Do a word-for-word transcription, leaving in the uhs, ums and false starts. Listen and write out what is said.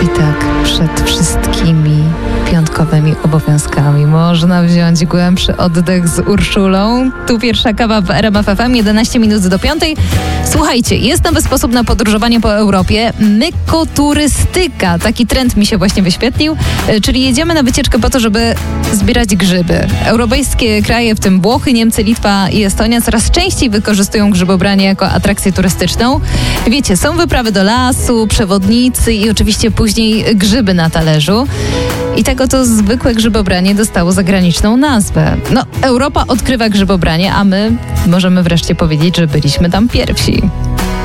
I tak przed wszystkimi piątkowymi obowiązkami można wziąć głębszy oddech z Urszulą. Tu pierwsza kawa w R M F F M, jedenaście minut do piątej. Słuchajcie, jest nowy sposób na podróżowanie po Europie. Mykoturystyka. Taki trend mi się właśnie wyświetlił. Czyli jedziemy na wycieczkę po to, żeby zbierać grzyby. Europejskie kraje, w tym Włochy, Niemcy, Litwa i Estonia, coraz częściej wykorzystują grzybobranie jako atrakcję turystyczną. Wiecie, są wyprawy do lasu, przewodnicy i oczywiście później grzyby na talerzu. I tak oto zwykłe grzybobranie dostało zagraniczną nazwę. No, Europa odkrywa grzybobranie, a my możemy wreszcie powiedzieć, że byliśmy tam pierwsi.